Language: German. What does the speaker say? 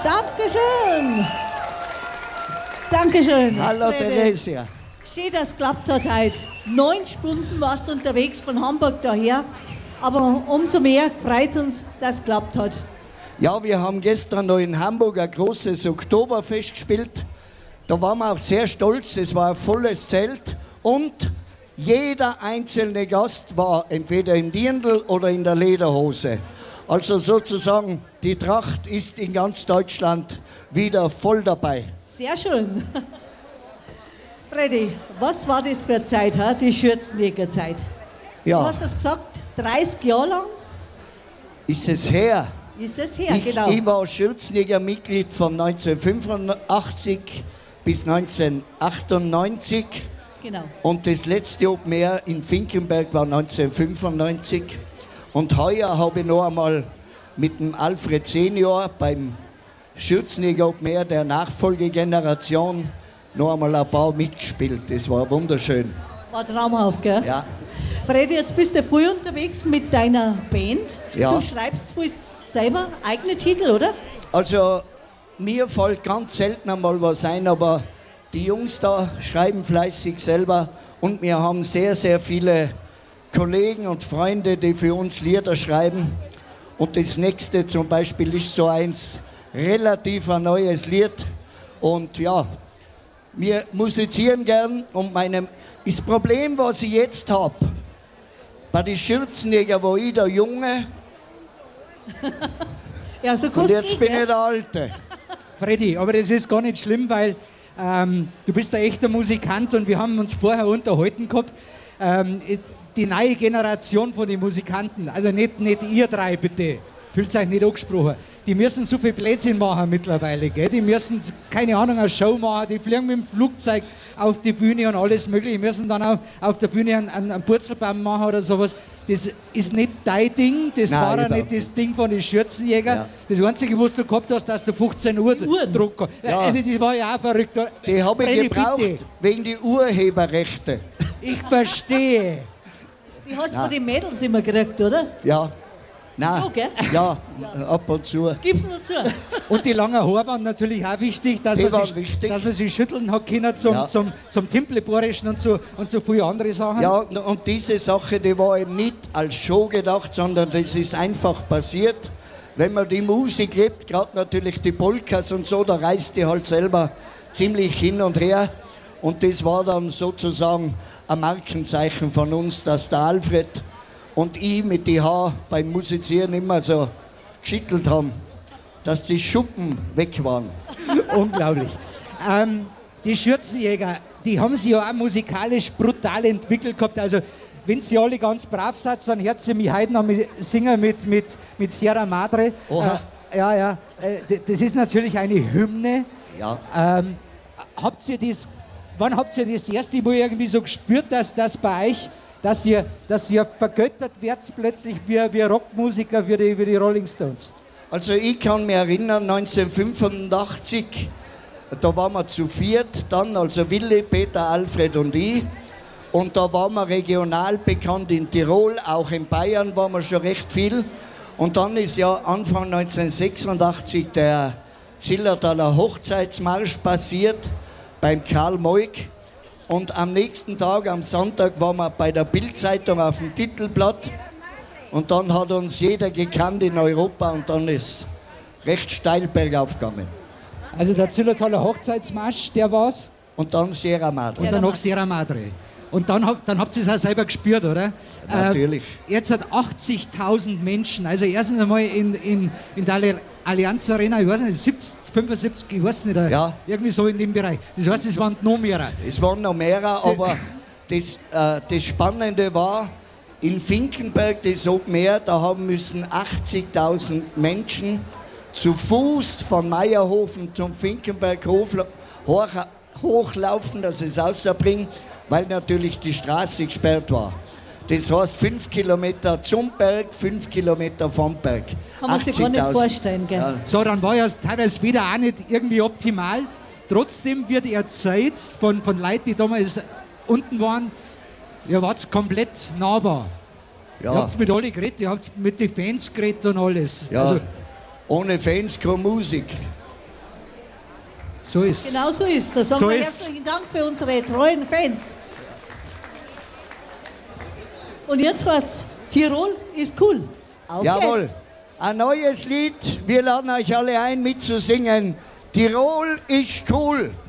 Dankeschön. Dankeschön. Hallo Fredi. Theresia. Schön, dass es geklappt hat heute. 9 Stunden warst du unterwegs von Hamburg daher. Aber umso mehr freut es uns, dass es geklappt hat. Ja, wir haben gestern noch in Hamburg ein großes Oktoberfest gespielt. Da waren wir auch sehr stolz. Es war ein volles Zelt und jeder einzelne Gast war entweder im Dirndl oder in der Lederhose. Also sozusagen, die Tracht ist in ganz Deutschland wieder voll dabei. Sehr schön. Fredi, was war das für eine Zeit, die Schürzenjägerzeit? Ja. Du hast das gesagt, 30 Jahre lang Ist es her? ist es her, genau. Ich war Schürzenjägermitglied von 1985 bis 1998. Genau. Und das letzte Open Air in Finkenberg war 1995. Und heuer habe ich noch einmal mit dem Alfred Senior beim Schürzenjäger Open Air der Nachfolgegeneration noch einmal ein paar mitgespielt. Das war wunderschön. War traumhaft, gell? Ja. Fredi, jetzt bist du früh unterwegs mit deiner Band. Ja. Du schreibst voll selber eigene Titel, oder? Also mir fällt ganz selten einmal was ein, aber die Jungs da schreiben fleißig selber und wir haben sehr, sehr viele Kollegen und Freunde, die für uns Lieder schreiben. Und das nächste zum Beispiel ist so eins, relativ ein neues Lied. Und ja, wir musizieren gern und das Problem, was ich jetzt habe, bei den Schürzenjäger, wo ich der Junge Ja, so und kannst jetzt bin gell? ich der Alte. Freddy, aber das ist gar nicht schlimm, weil du bist ein echter Musikant und wir haben uns vorher unterhalten gehabt. Die neue Generation von den Musikanten, also nicht ihr drei bitte, fühlt euch nicht angesprochen, die müssen so viel Blödsinn machen mittlerweile, gell? Die müssen, keine Ahnung, eine Show machen, die fliegen mit dem Flugzeug auf die Bühne und alles mögliche, die müssen dann auch auf der Bühne einen Purzelbaum machen oder sowas. Das ist nicht dein Ding, das Nein, war ja überhaupt nicht das Ding von den Schürzenjägern. Ja. Das Einzige, was du gehabt hast, dass du 15 Uhr Druck hast. Ja. Also das war ja auch verrückt. Die habe ich Freddy, gebraucht bitte. wegen die Urheberrechte. Ich verstehe. Die hast du von den Mädels immer gekriegt, oder? Ja. Nein. So, gell? Ja, ab und zu. Gib's noch zu. Und die langen Haare waren natürlich auch wichtig, dass, Die man waren sich, wichtig. dass man sich schütteln hat können zum, Ja. zum Timpleborischen und so viele andere Sachen. Ja, und diese Sache, die war eben nicht als Show gedacht, sondern das ist einfach passiert. Wenn man die Musik lebt, gerade natürlich die Polkas und so, da reist die halt selber ziemlich hin und her. Und das war dann sozusagen ein Markenzeichen von uns, dass der Alfred und ich mit die Haaren beim Musizieren immer so geschüttelt haben, dass die Schuppen weg waren. Unglaublich. Die Schürzenjäger, die haben sich ja auch musikalisch brutal entwickelt gehabt. Also, wenn sie alle ganz brav sind, dann hört sie mich heute noch singen mit Sierra Madre. Oha. Das ist natürlich eine Hymne. Ja. Wann habt ihr das erste Mal irgendwie so gespürt, dass das bei euch, dass ihr vergöttert werdet plötzlich wie Rockmusiker, wie die Rolling Stones? Also ich kann mich erinnern, 1985, da waren wir zu viert dann, also Willi, Peter, Alfred und ich. Und da waren wir regional bekannt in Tirol, auch in Bayern waren wir schon recht viel. Und dann ist ja Anfang 1986 der Zillertaler Hochzeitsmarsch passiert beim Karl Moik. Und am nächsten Tag, am Sonntag, waren wir bei der Bild-Zeitung auf dem Titelblatt. Und dann hat uns jeder gekannt in Europa und dann ist recht steil bergauf gegangen. Also der Zillertaler Hochzeitsmarsch, der war's. Und dann Sierra Madre. Und danach Sierra Madre. Und dann habt ihr es auch selber gespürt, oder? Natürlich. Jetzt hat 80.000 Menschen, also erstens einmal in der Allianz Arena, ich weiß nicht, 70, 75, ich weiß nicht, Ja. irgendwie so in dem Bereich. Das heißt, es waren noch mehr. Es waren noch mehrere, aber das Spannende war, in Finkenberg, das Open Air, da haben müssen 80.000 Menschen zu Fuß von Meierhofen zum Finkenberg hochlaufen, dass es rausbringen, weil natürlich die Straße gesperrt war. Das heißt 5 Kilometer zum Berg, 5 Kilometer vom Berg. Kann man sich gar nicht 80.000. vorstellen, gell? Ja. So, dann war ja teilweise wieder auch nicht irgendwie optimal. Trotzdem wird erzählt von Leuten, die damals unten waren, ihr wart komplett nahbar. Ja. Ihr habt mit alle geredet, ihr habt mit den Fans geredet und alles. Ja, Also, ohne Fans keine Musik. So ist. Genau so ist das. Sagen So wir ist. herzlichen Dank für unsere treuen Fans. Und jetzt heißt Tirol ist cool. Auf Jawohl. geht's. Ein neues Lied. Wir laden euch alle ein, mitzusingen. Tirol ist cool.